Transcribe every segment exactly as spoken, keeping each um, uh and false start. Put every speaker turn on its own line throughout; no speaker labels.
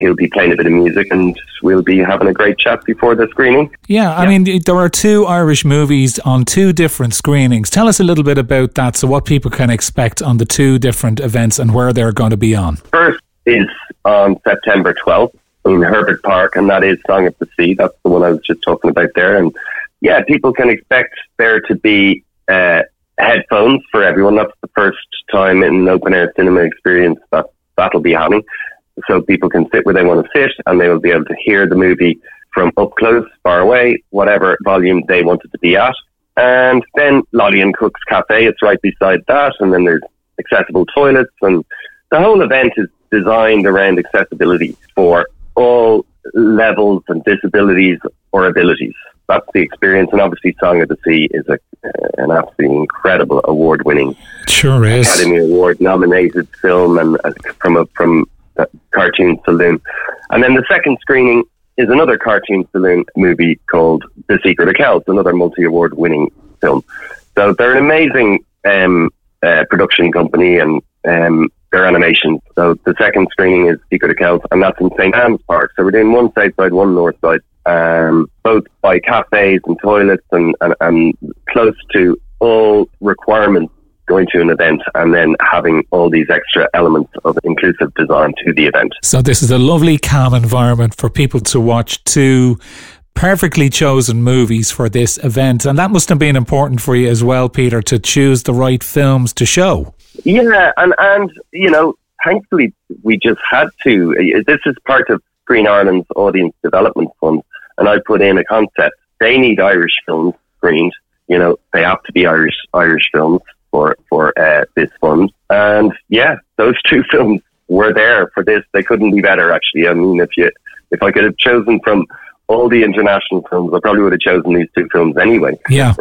he'll be playing a bit of music and we'll be having a great chat before the screening.
Yeah, I yeah. mean, there are two Irish movies on two different screenings. Tell us a little bit about that, so what people can expect on the two different events and where they're going to be on.
First is on September twelfth in Herbert Park, and that is Song of the Sea. That's the one I was just talking about there. And yeah, people can expect there to be uh, headphones for everyone. That's the first time in an open-air cinema experience that that'll be happening. So people can sit where they want to sit and they will be able to hear the movie from up close, far away, whatever volume they want it to be at. And then Lolly and Cook's Cafe, it's right beside that. And then there's accessible toilets. And the whole event is designed around accessibility for all levels and disabilities or abilities. That's the experience. And obviously Song of the Sea is a, uh, an absolutely incredible award-winning
sure is.
Academy Award-nominated film and uh, from a, from a Cartoon Saloon. And then the second screening is another Cartoon Saloon movie called The Secret of Kells, another multi-award winning film. So they're an amazing um, uh, production company and um, their animation. So the second screening is Secret of Kells, and that's in Saint Anne's Park. So we're doing one south side, one north side, um, both by cafes and toilets and, and, and close to all requirements going to an event, and then having all these extra elements of inclusive design to the event.
So this is a lovely, calm environment for people to watch two perfectly chosen movies for this event. And that must have been important for you as well, Peter, to choose the right films to show.
Yeah, and, and you know, thankfully we just had to. This is part of Screen Ireland's Audience Development Fund, and I put in a concept. They need Irish films screened. You know, they have to be Irish Irish films for for uh, this fund. And yeah, those two films were there for this. They couldn't be better, actually. I mean, if you if I could have chosen from all the international films, I probably would have chosen these two films anyway.
Yeah.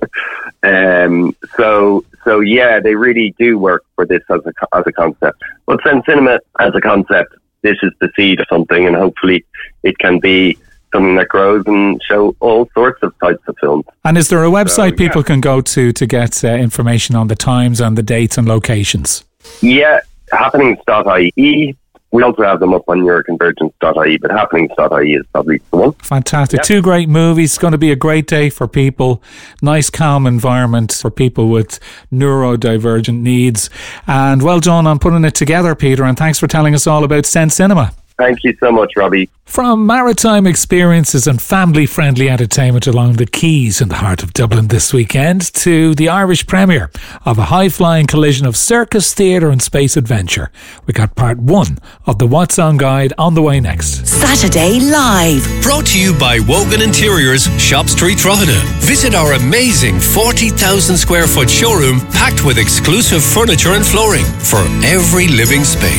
um. So so yeah, they really do work for this as a as a concept. But Sen Cinema as a concept, this is the seed of something, and hopefully it can be something that grows and show all sorts of types of films.
And is there a website so, yeah. people can go to to get uh, information on the times and the dates and locations?
Yeah, happenings dot I E. We also have them up on Euroconvergence dot I E, but happenings dot I E is probably the one.
Fantastic. Yep. Two great movies. It's going to be a great day for people. Nice, calm environment for people with neurodivergent needs. And well done on putting it together, Peter, and thanks for telling us all about Sen Cinema.
Thank you so much, Robbie.
From maritime experiences and family-friendly entertainment along the quays in the heart of Dublin this weekend to the Irish premiere of a high-flying collision of circus, theatre and space adventure. We got part one of the What's On Guide on the way next.
Saturday Live.
Brought to you by Wogan Interiors, Shop Street, Drogheda. Visit our amazing forty thousand square foot showroom packed with exclusive furniture and flooring for every living space.